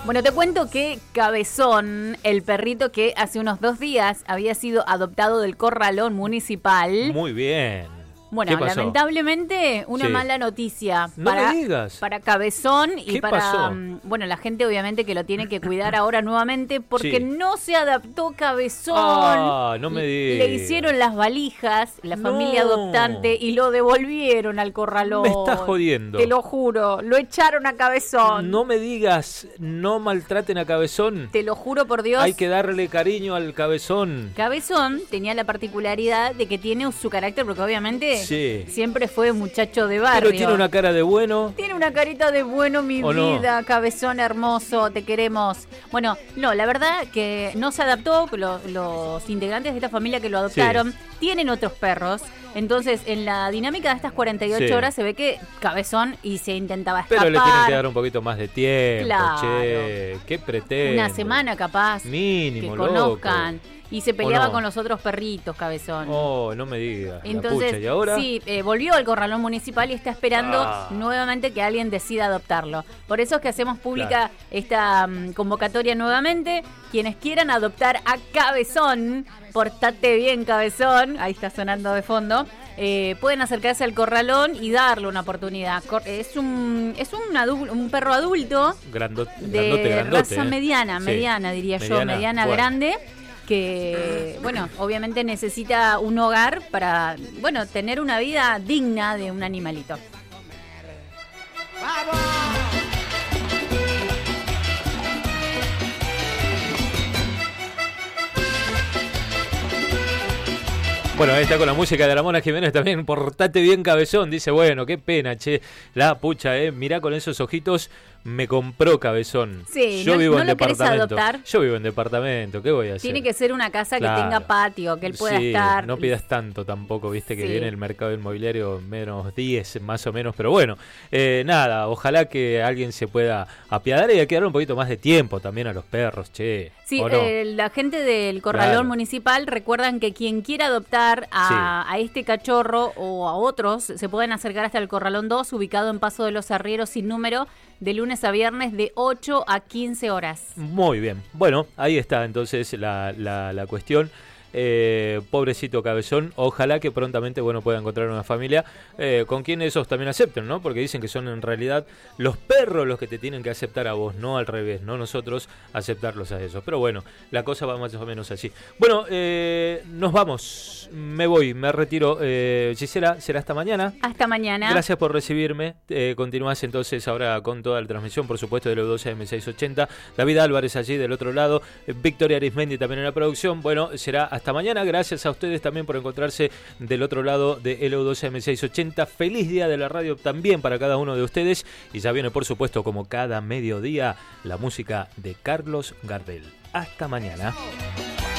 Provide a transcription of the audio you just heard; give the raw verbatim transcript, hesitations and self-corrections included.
Bueno, te cuento que Cabezón, el perrito que hace unos dos días había sido adoptado del corralón municipal. Muy bien. Bueno, lamentablemente una sí. mala noticia no para, me digas. para Cabezón y ¿Qué para pasó? Bueno, la gente obviamente que lo tiene que cuidar ahora nuevamente porque sí. no se adaptó Cabezón. Ah, no me digas. Le hicieron las valijas, la no. familia adoptante, y lo devolvieron al corralón. Me estás jodiendo. Te lo juro, lo echaron a Cabezón. No me digas, no maltraten a Cabezón. Te lo juro por Dios. Hay que darle cariño al Cabezón. Cabezón tenía la particularidad de que tiene su carácter, porque obviamente sí. siempre fue muchacho de barrio. Pero tiene una cara de bueno. Tiene una carita de bueno, mi vida, no? Cabezón hermoso, te queremos. Bueno, no, la verdad que no se adaptó. Los, los integrantes de esta familia que lo adoptaron sí. tienen otros perros. Entonces, en la dinámica de estas cuarenta y ocho sí. horas se ve que Cabezón y se intentaba escapar. Pero le tienen que dar un poquito más de tiempo, claro. che. ¿Qué pretende? Una semana capaz. Mínimo, que conozcan. Loco. Y se peleaba no? con los otros perritos, Cabezón. Oh, no me digas. Entonces, pucha, ¿y ahora? sí, eh, volvió al corralón municipal y está esperando ah. nuevamente que alguien decida adoptarlo. Por eso es que hacemos pública claro. esta um, convocatoria nuevamente. Quienes quieran adoptar a Cabezón, portate bien, Cabezón, ahí está sonando de fondo, eh, pueden acercarse al corralón y darle una oportunidad. Es un es un, adul- un perro adulto Grando- de grandote, grandote, raza eh. mediana, sí. mediana diría mediana, yo, mediana bueno. grande. Que, bueno, obviamente necesita un hogar para, bueno, tener una vida digna de un animalito. ¡Vamos! Bueno, ahí está con la música de la Mona Jiménez también. Portate bien, Cabezón. Dice, bueno, qué pena, che. La pucha, eh. Mirá con esos ojitos. Me compró Cabezón. Sí, yo no, vivo no en lo departamento. Adoptar. Yo vivo en departamento. ¿Qué voy a hacer? Tiene que ser una casa claro. que tenga patio, que él pueda sí, estar. No pidas tanto tampoco, viste que sí. viene el mercado inmobiliario menos diez más o menos. Pero bueno, eh, nada, ojalá que alguien se pueda apiadar y hay que darle un poquito más de tiempo también a los perros, che. Sí, no? eh, la gente del corralón claro. municipal recuerdan que quien quiera adoptar a, sí. a este cachorro o a otros se pueden acercar hasta el corralón dos, ubicado en Paso de los Arrieros sin número, de lunes a viernes de ocho a quince horas. Muy bien. Bueno, ahí está entonces la, la, la cuestión. Eh, pobrecito Cabezón, ojalá que prontamente bueno pueda encontrar una familia eh, con quien esos también acepten, ¿no? Porque dicen que son en realidad los perros los que te tienen que aceptar a vos, no al revés, no nosotros aceptarlos a ellos. Pero bueno, la cosa va más o menos así. Bueno, eh, nos vamos, me voy, me retiro. eh, Gisela, será hasta mañana. Hasta mañana. Gracias por recibirme. Eh, continuás entonces ahora con toda la transmisión, por supuesto, de los doce M seiscientos ochenta. David Álvarez allí del otro lado, eh, Victoria Arismendi también en la producción. Bueno, será hasta Hasta mañana, gracias a ustedes también por encontrarse del otro lado de L U doce M seiscientos ochenta. Feliz día de la radio también para cada uno de ustedes. Y ya viene, por supuesto, como cada mediodía, la música de Carlos Gardel. Hasta mañana.